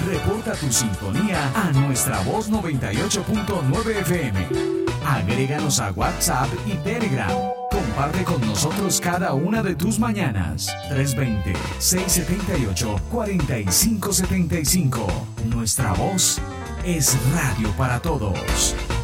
Reporta tu sintonía a nuestra voz 98.9 FM. Agréganos a WhatsApp y Telegram. Comparte con nosotros cada una de tus mañanas. 320-678-4575. Nuestra voz es radio para todos.